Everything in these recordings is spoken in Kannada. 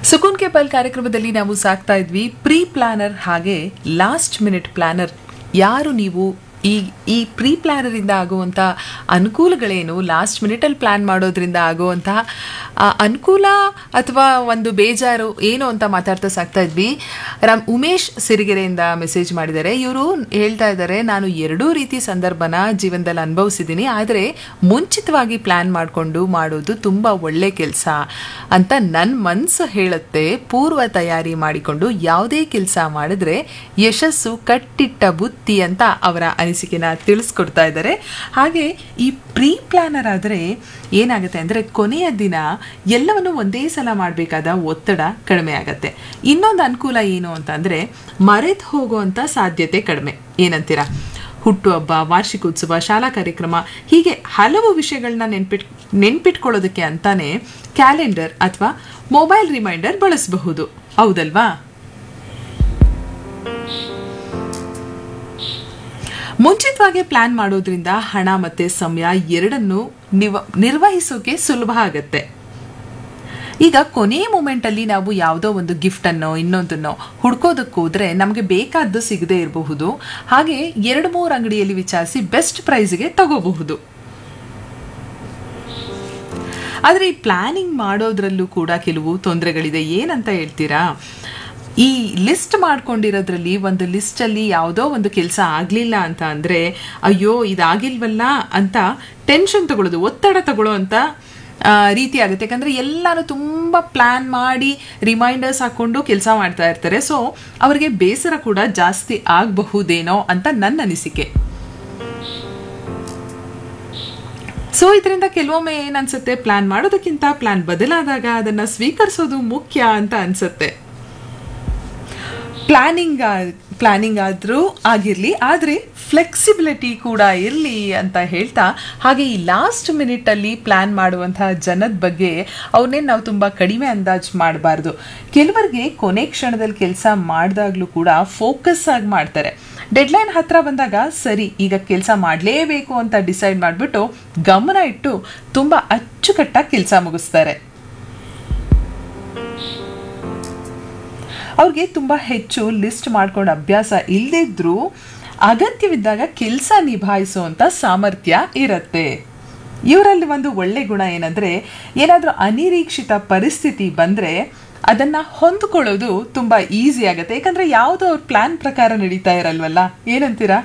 ಸುಕೂನ್ ಕೆ ಪಲ್ ಕಾರ್ಯಕ್ರಮದಲ್ಲಿ ನಾವು ಸಾಕ್ತಾ ಇದ್ವಿ ಪ್ರೀ ಪ್ಲಾನರ್ ಹಾಗೆ ಲಾಸ್ಟ್ ಮಿನಿಟ್ ಪ್ಲಾನರ್. ಯಾರು ನೀವು ಈ ಪ್ರೀ ಪ್ಲಾನರಿಂದ ಆಗುವಂಥ ಅನುಕೂಲಗಳೇನು, ಲಾಸ್ಟ್ ಮಿನಿಟಲ್ಲಿ ಪ್ಲ್ಯಾನ್ ಮಾಡೋದ್ರಿಂದ ಆಗುವಂತಹ ಅನುಕೂಲ ಅಥವಾ ಒಂದು ಬೇಜಾರು ಏನು ಅಂತ ಮಾತಾಡ್ತಾ ಸಾಕ್ತಾ ಇದ್ವಿ. ಉಮೇಶ್ ಸಿರಿಗೆರೆಯಿಂದ ಮೆಸೇಜ್ ಮಾಡಿದ್ದಾರೆ. ಇವರು ಹೇಳ್ತಾ ಇದ್ದಾರೆ, ನಾನು ಎರಡೂ ರೀತಿ ಸಂದರ್ಭನ ಜೀವನದಲ್ಲಿ ಅನುಭವಿಸಿದ್ದೀನಿ, ಆದರೆ ಮುಂಚಿತವಾಗಿ ಪ್ಲ್ಯಾನ್ ಮಾಡಿಕೊಂಡು ಮಾಡೋದು ತುಂಬ ಒಳ್ಳೆ ಕೆಲಸ ಅಂತ ನನ್ನ ಮನಸ್ಸು ಹೇಳುತ್ತೆ. ಪೂರ್ವ ತಯಾರಿ ಮಾಡಿಕೊಂಡು ಯಾವುದೇ ಕೆಲಸ ಮಾಡಿದ್ರೆ ಯಶಸ್ಸು ಕಟ್ಟಿಟ್ಟ ಬುತ್ತಿ ಅಂತ ಅವರ ಅನಿಸಿಕೆನ ತಿಳಿಸ್ಕೊಡ್ತಾ ಇದ್ದಾರೆ. ಹಾಗೆ ಈ ಪ್ರೀ ಪ್ಲಾನರ್ ಆದರೆ ಏನಾಗುತ್ತೆ ಅಂದರೆ ಕೊನೆಯ ದಿನ ಎಲ್ಲವನ್ನು ಒಂದೇ ಸಲ ಮಾಡಬೇಕಾದ ಒತ್ತಡ ಕಡಿಮೆ ಆಗುತ್ತೆ. ಇನ್ನೊಂದು ಅನುಕೂಲ ಏನು ಅಂತಂದರೆ ಮರೆತು ಹೋಗುವಂಥ ಸಾಧ್ಯತೆ ಕಡಿಮೆ. ಏನಂತೀರಾ? ಹುಟ್ಟುಹಬ್ಬ, ವಾರ್ಷಿಕೋತ್ಸವ, ಶಾಲಾ ಕಾರ್ಯಕ್ರಮ ಹೀಗೆ ಹಲವು ವಿಷಯಗಳನ್ನ ನೆನ್ಪಿಟ್ಕೊಳ್ಳೋದಕ್ಕೆ ಅಂತಾನೆ ಕ್ಯಾಲೆಂಡರ್ ಅಥವಾ ಮೊಬೈಲ್ ರಿಮೈಂಡರ್ ಬಳಸಬಹುದು, ಹೌದಲ್ವಾ? ಮುಂಚಿತವಾಗಿ ಪ್ಲಾನ್ ಮಾಡೋದ್ರಿಂದ ಹಣ ಮತ್ತೆ ಸಮಯ ಎರಡನ್ನು ನಿರ್ವಹಿಸೋಕೆ ಸುಲಭ ಆಗತ್ತೆ. ಈಗ ಕೊನೆಯ ಮೂಮೆಂಟಲ್ಲಿ ನಾವು ಯಾವುದೋ ಒಂದು ಗಿಫ್ಟನ್ನು ಇನ್ನೊಂದನ್ನು ಹುಡ್ಕೋದಕ್ಕೆ ಹೋದ್ರೆ ನಮಗೆ ಬೇಕಾದ್ದು ಸಿಗದೆ ಇರಬಹುದು. ಹಾಗೆ 2-3 ಅಂಗಡಿಯಲ್ಲಿ ವಿಚಾರಿಸಿ ಬೆಸ್ಟ್ ಪ್ರೈಸ್ಗೆ ತಗೋಬಹುದು. ಆದರೆ ಈ ಪ್ಲಾನಿಂಗ್ ಮಾಡೋದ್ರಲ್ಲೂ ಕೂಡ ಕೆಲವು ತೊಂದರೆಗಳಿದೆ. ಏನಂತ ಹೇಳ್ತೀರಾ? ಈ ಲಿಸ್ಟ್ ಮಾಡ್ಕೊಂಡಿರೋದ್ರಲ್ಲಿ ಒಂದು ಲಿಸ್ಟಲ್ಲಿ ಯಾವುದೋ ಒಂದು ಕೆಲಸ ಆಗಲಿಲ್ಲ ಅಂತ ಅಂದರೆ ಅಯ್ಯೋ ಇದಾಗಿಲ್ವಲ್ಲ ಅಂತ ಟೆನ್ಷನ್ ತಗೊಳ್ಳೋದು, ಒತ್ತಡ ತಗೊಳ್ಳೋ ಅಂತ ರೀತಿ ಆಗುತ್ತೆ. ಯಾಕಂದರೆ ಎಲ್ಲರೂ ತುಂಬ ಪ್ಲ್ಯಾನ್ ಮಾಡಿ ರಿಮೈಂಡರ್ಸ್ ಹಾಕ್ಕೊಂಡು ಕೆಲಸ ಮಾಡ್ತಾ ಇರ್ತಾರೆ. ಸೊ ಅವರಿಗೆ ಬೇಸರ ಕೂಡ ಜಾಸ್ತಿ ಆಗಬಹುದೇನೋ ಅಂತ ನನ್ನ ಅನಿಸಿಕೆ. ಸೊ ಇದರಿಂದ ಕೆಲವೊಮ್ಮೆ ಏನನ್ಸುತ್ತೆ, ಪ್ಲ್ಯಾನ್ ಮಾಡೋದಕ್ಕಿಂತ ಪ್ಲ್ಯಾನ್ ಬದಲಾದಾಗ ಅದನ್ನು ಸ್ವೀಕರಿಸೋದು ಮುಖ್ಯ ಅಂತ ಅನಿಸುತ್ತೆ. ಪ್ಲಾನಿಂಗ್ ಆದರೂ ಆಗಿರಲಿ, ಆದರೆ ಫ್ಲೆಕ್ಸಿಬಿಲಿಟಿ ಕೂಡ ಇರಲಿ ಅಂತ ಹೇಳ್ತಾ, ಹಾಗೆ ಈ ಲಾಸ್ಟ್ ಮಿನಿಟಲ್ಲಿ ಪ್ಲ್ಯಾನ್ ಮಾಡುವಂತಹ ಜನದ ಬಗ್ಗೆ ಅವ್ರನ್ನೇನು ನಾವು ತುಂಬ ಕಡಿಮೆ ಅಂದಾಜು ಮಾಡಬಾರ್ದು. ಕೆಲವರಿಗೆ ಕೊನೆ ಕ್ಷಣದಲ್ಲಿ ಕೆಲಸ ಮಾಡಿದಾಗಲೂ ಕೂಡ ಫೋಕಸ್ ಆಗಿ ಮಾಡ್ತಾರೆ. ಡೆಡ್ಲೈನ್ ಹತ್ರ ಬಂದಾಗ ಸರಿ ಈಗ ಕೆಲಸ ಮಾಡಲೇಬೇಕು ಅಂತ ಡಿಸೈಡ್ ಮಾಡಿಬಿಟ್ಟು ಗಮನ ಇಟ್ಟು ತುಂಬ ಅಚ್ಚುಕಟ್ಟಾಗಿ ಕೆಲಸ ಮುಗಿಸ್ತಾರೆ. ಅವ್ರಿಗೆ ತುಂಬ ಹೆಚ್ಚು ಲಿಸ್ಟ್ ಮಾಡ್ಕೊಂಡು ಅಭ್ಯಾಸ ಇಲ್ಲದಿದ್ರೂ ಅಗತ್ಯವಿದ್ದಾಗ ಕೆಲಸ ನಿಭಾಯಿಸುವಂಥ ಸಾಮರ್ಥ್ಯ ಇರುತ್ತೆ. ಇವರಲ್ಲಿ ಒಂದು ಒಳ್ಳೆ ಗುಣ ಏನಂದರೆ, ಏನಾದರೂ ಅನಿರೀಕ್ಷಿತ ಪರಿಸ್ಥಿತಿ ಬಂದರೆ ಅದನ್ನು ಹೊಂದ್ಕೊಳ್ಳೋದು ತುಂಬ ಈಸಿ ಆಗುತ್ತೆ. ಯಾಕಂದರೆ ಯಾವುದೋ ಅವ್ರ ಪ್ಲ್ಯಾನ್ ಪ್ರಕಾರ ನಡೀತಾ ಇರಲ್ವಲ್ಲ, ಏನಂತೀರಾ?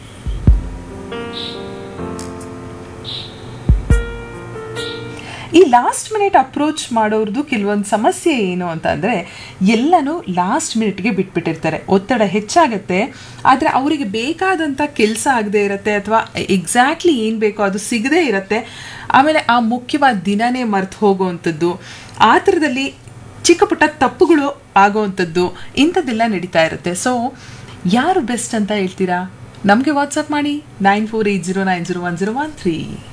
ಈ ಲಾಸ್ಟ್ ಮಿನಿಟ್ ಅಪ್ರೋಚ್ ಮಾಡೋರ್ದು ಕೆಲವೊಂದು ಸಮಸ್ಯೆ ಏನು ಅಂತ ಅಂದರೆ, ಎಲ್ಲನೂ ಲಾಸ್ಟ್ ಮಿನಿಟ್ಗೆ ಬಿಟ್ಬಿಟ್ಟಿರ್ತಾರೆ. ಒತ್ತಡ ಹೆಚ್ಚಾಗುತ್ತೆ, ಆದರೆ ಅವರಿಗೆ ಬೇಕಾದಂಥ ಕೆಲಸ ಆಗದೆ ಇರುತ್ತೆ ಅಥವಾ ಎಕ್ಸಾಕ್ಟ್ಲಿ ಏನು ಬೇಕೋ ಅದು ಸಿಗದೇ ಇರುತ್ತೆ. ಆಮೇಲೆ ಆ ಮುಖ್ಯವಾದ ದಿನನೇ ಮರೆತು ಹೋಗುವಂಥದ್ದು, ಆ ಥರದಲ್ಲಿ ಚಿಕ್ಕ ಪುಟ್ಟ ತಪ್ಪುಗಳು ಆಗೋವಂಥದ್ದು ಇಂಥದ್ದೆಲ್ಲ ನಡೀತಾ ಇರುತ್ತೆ. ಸೊ ಯಾರು ಬೆಸ್ಟ್ ಅಂತ ಹೇಳ್ತೀರಾ? ನಮಗೆ ವಾಟ್ಸಪ್ ಮಾಡಿ 9480901013.